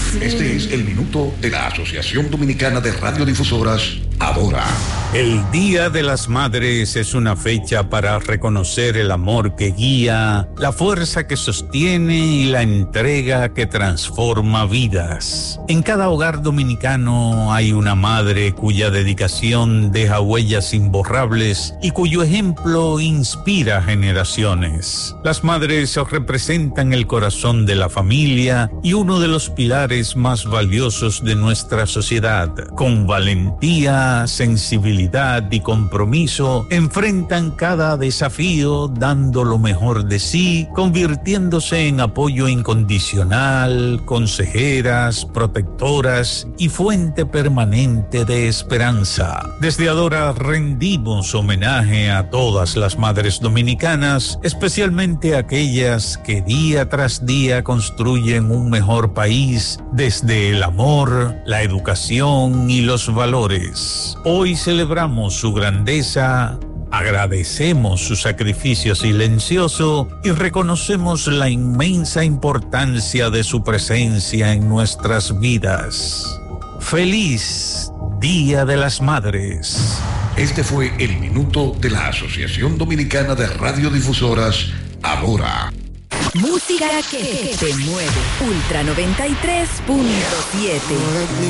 Este es el minuto de la Asociación Dominicana de Radiodifusoras, Adora. El Día de las Madres es una fecha para reconocer el amor que guía, la fuerza que sostiene y la entrega que transforma vidas. En cada hogar dominicano hay una madre cuya dedicación deja huellas imborrables y cuyo ejemplo inspira generaciones. Las madres representan el corazón de la familia y uno de los pilares más valiosos de nuestra sociedad. Con valentía, sensibilidad y compromiso enfrentan cada desafío dando lo mejor de sí, convirtiéndose en apoyo incondicional, consejeras, protectoras y fuente permanente de esperanza. Desde Adora rendimos homenaje a todas las madres dominicanas, especialmente aquellas que día tras día construyen un mejor país desde el amor, la educación y los valores. Hoy celebramos su grandeza, agradecemos su sacrificio silencioso y reconocemos la inmensa importancia de su presencia en nuestras vidas. ¡Feliz Día de las Madres! Este fue el minuto de la Asociación Dominicana de Radiodifusoras, Adora. Música que te mueve. Ultra 93.7.